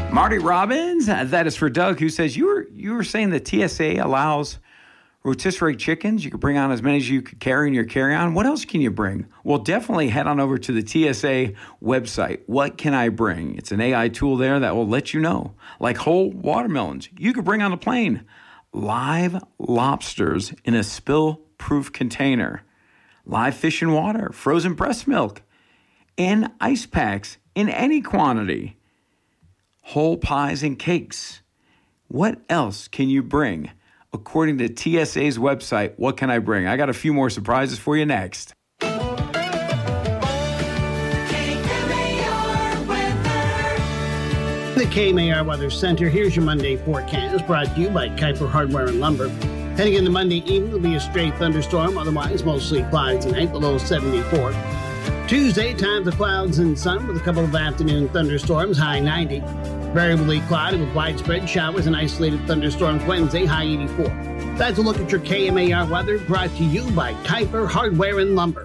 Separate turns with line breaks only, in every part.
Marty Robbins, that is for Doug, who says you were saying the TSA allows rotisserie chickens. You can bring on as many as you could carry in your carry-on. What else can you bring? Well, definitely head on over to the TSA website. What can I bring? It's an AI tool there that will let you know. Like whole watermelons, you could bring on the plane. Live lobsters in a spill-proof container. Live fish and water, frozen breast milk, and ice packs in any quantity. Whole pies and cakes. What else can you bring? According to TSA's website, what can I bring? I got a few more surprises for you next.
The KMAR Weather Center. Here's your Monday forecast, brought to you by Kuiper Hardware and Lumber. Heading into Monday evening, will be a stray thunderstorm, otherwise mostly cloudy tonight, the low 74. Tuesday, times of clouds and sun with a couple of afternoon thunderstorms, high 90. Variably cloudy with widespread showers and isolated thunderstorms Wednesday, high 84. That's a look at your KMAR weather, brought to you by Kuiper Hardware and Lumber.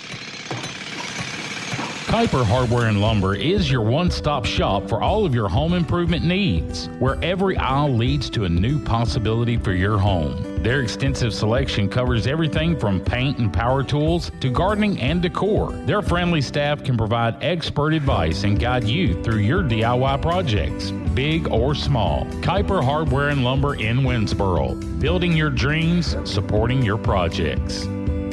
Kuiper Hardware and Lumber is your one-stop shop for all of your home improvement needs, where every aisle leads to a new possibility for your home. Their extensive selection covers everything from paint and power tools to gardening and decor. Their friendly staff can provide expert advice and guide you through your DIY projects, big or small. Kuiper Hardware and Lumber in Winsboro, building your dreams, supporting your projects.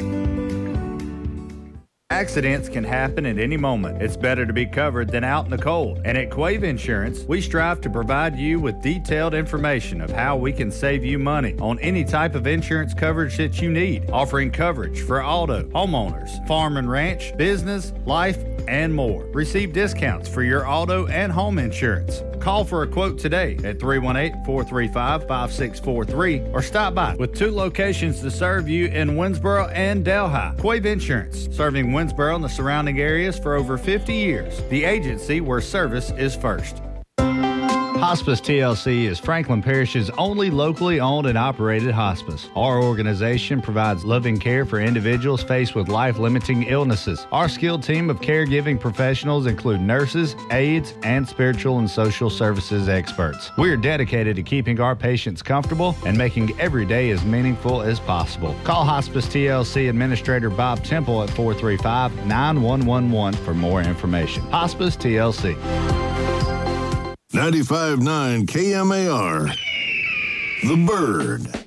Accidents can happen at any moment. It's better to be covered than out in the cold. And at Quave Insurance, we strive to provide you with detailed information of how we can save you money on any type of insurance coverage that you need, offering coverage for auto, homeowners, farm and ranch, business, life, and more. Receive discounts for your auto and home insurance. Call for a quote today at 318-435-5643 or stop by with 2 locations to serve you in Winsboro and Delhi. Quave Insurance, serving Winsboro and the surrounding areas for over 50 years. The agency where service is first.
Hospice TLC is Franklin Parish's only locally owned and operated hospice. Our organization provides loving care for individuals faced with life-limiting illnesses. Our skilled team of caregiving professionals include nurses, aides, and spiritual and social services experts. We are dedicated to keeping our patients comfortable and making every day as meaningful as possible. Call Hospice TLC Administrator Bob Temple at 435-9111 for more information. Hospice TLC.
95.9 KMAR. The Bird.